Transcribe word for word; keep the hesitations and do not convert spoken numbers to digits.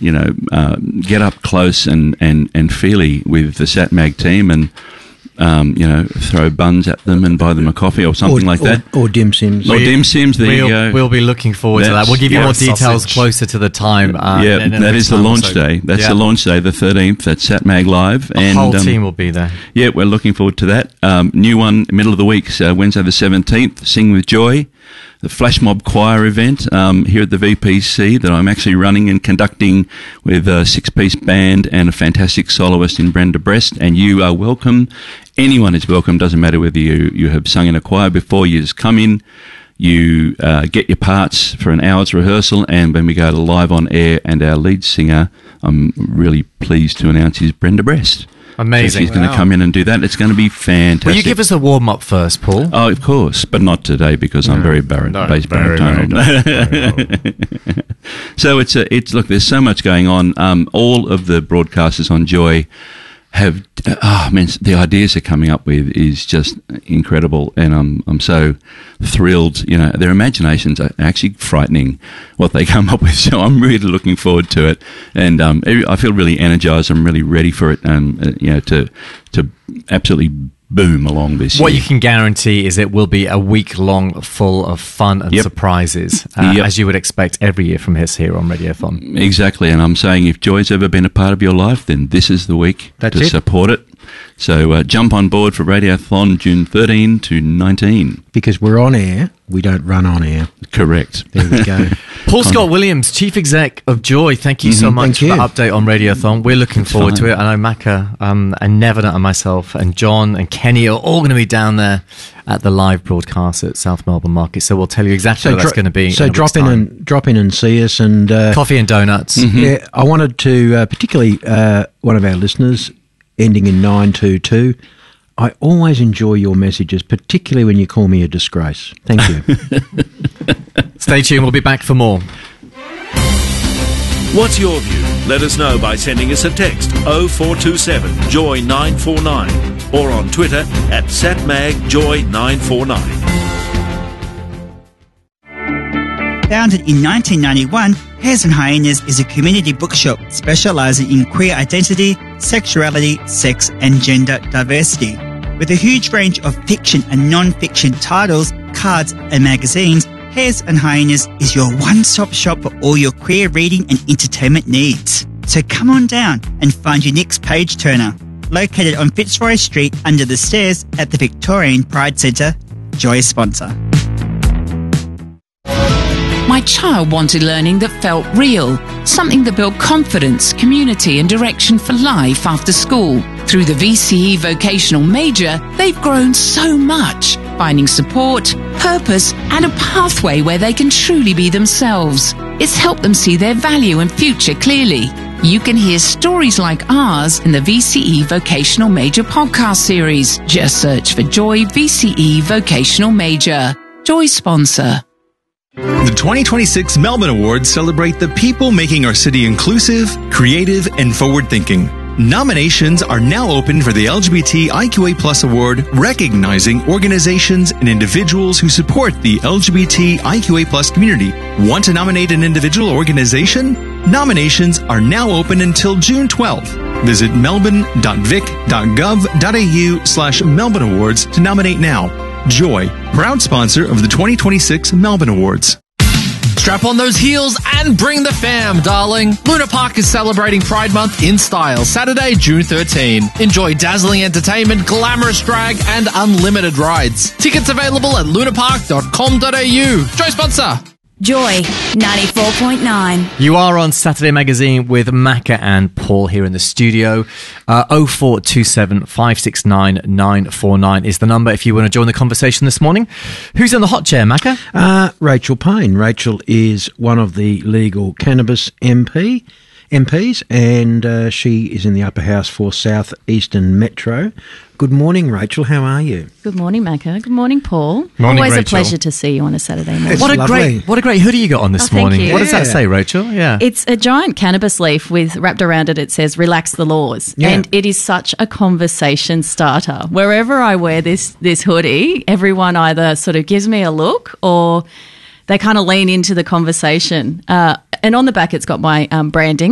you know, uh, get up close and, and, and feely with the SatMag team and, um, you know, throw buns at them and buy them a coffee or something or, like or, that. Or dim sims. Or dim sims, there we'll, you go. We'll be looking forward That's, to that. We'll give you yeah, more details sausage. closer to the time. Uh, yeah, and, and that is the time launch also. day. That's yeah. the launch day, the thirteenth at SatMag Live. The and whole um, team will be there. Yeah, we're looking forward to that. Um, new one, middle of the week, so Wednesday the seventeenth, Sing with Joy, the Flash Mob Choir event um, here at the V P C that I'm actually running and conducting with a six-piece band and a fantastic soloist in Brenda Brest. And you are welcome. Anyone is welcome. Doesn't matter whether you, you have sung in a choir before. You just come in, you uh, get your parts for an hour's rehearsal, and when we go to live on air, and our lead singer, I'm really pleased to announce, is Brenda Brest. Amazing. So she's going to Wow. come in and do that. It's going to be fantastic. Will you give us a warm-up first, Paul? Oh, of course, but not today because I'm very bar- No, bass very, baritone. very, very So it's a, it's look. There's so much going on. Um, all of the broadcasters on Joy have. Oh man, the ideas they're coming up with is just incredible, and I'm I'm so thrilled. You know, their imaginations are actually frightening what they come up with. So I'm really looking forward to it, and um, I feel really energized. I'm really ready for it, and uh, you know, to to absolutely boom along this What year. you can guarantee is it will be a week long full of fun and Yep. surprises, uh, Yep. as you would expect every year from us here on Radiothon. Exactly, and I'm saying if Joy's ever been a part of your life, then this is the week That's to it. support it. So uh, jump on board for Radiothon June thirteenth to nineteenth. Because we're on air, we don't run on air. Correct. There we go. Paul Scott Williams, Chief Exec of Joy, thank you so Mhm. much Thank for you. the update on Radiothon. We're looking It's forward fine. to it. I know Macca um, and Nevin and myself and John and Kenny are all going to be down there at the live broadcast at South Melbourne Market. So we'll tell you exactly what that's dro- going to be. So in a drop week's in time. and drop in and see us. And uh, Coffee and donuts. yeah, I wanted to uh, particularly uh, one of our listeners ending in nine two two. I always enjoy your messages, particularly when you call me a disgrace. Thank you. Stay tuned. We'll be back for more. What's your view? Let us know by sending us a text oh four two seven joy nine four nine or on Twitter at satmagjoy nine four nine. Founded in nineteen ninety-one, Hares and Hyenas is a community bookshop specialising in queer identity, sexuality, sex and gender diversity. With a huge range of fiction and non-fiction titles, cards and magazines, Hares and Hyenas is your one-stop shop for all your queer reading and entertainment needs. So come on down and find your next page-turner. Located on Fitzroy Street under the stairs at the Victorian Pride Centre, Joy sponsor. My child wanted learning that felt real, something that built confidence, community and direction for life after school. Through the V C E Vocational Major, they've grown so much, finding support, purpose and a pathway where they can truly be themselves. It's helped them see their value and future clearly. You can hear stories like ours in the V C E Vocational Major podcast series. Just search for Joy V C E Vocational Major. Joy sponsor. The twenty twenty-six Melbourne Awards celebrate the people making our city inclusive, creative, and forward-thinking. Nominations are now open for the L G B T I Q A Plus Award, recognizing organizations and individuals who support the L G B T I Q A Plus community. Want to nominate an individual or organization? Nominations are now open until June twelfth. Visit melbourne.vic.gov.au slash Melbourne Awards to nominate now. Joy, proud sponsor of the twenty twenty-six Melbourne Awards. Strap on those heels and bring the fam, darling. Luna Park is celebrating Pride Month in style, Saturday, June thirteenth. Enjoy dazzling entertainment, glamorous drag, and unlimited rides. Tickets available at lunapark dot com dot a u. Joy sponsor. Joy ninety-four point nine. You are on Saturday Magazine with Macca and Paul here in the studio. Uh, oh four two seven, five six nine, nine four nine is the number if you want to join the conversation this morning. Who's in the hot chair, Macca? Uh, Rachel Payne. Rachel is one of the legal cannabis M P, M Ps, and uh, she is in the upper house for South Eastern Metro. Good morning, Rachel. How are you? Good morning, Macca. Good morning, Paul. Morning, Always Rachel. a pleasure to see you on a Saturday morning. It's What a lovely. great, what a great hoodie you got on this Oh, thank morning. you. What does that Yeah. say, Rachel? Yeah. It's a giant cannabis leaf with wrapped around it. It says "Relax the laws," Yeah. and it is such a conversation starter. Wherever I wear this this hoodie, everyone either sort of gives me a look or they kind of lean into the conversation. Uh, and on the back, it's got my um, branding.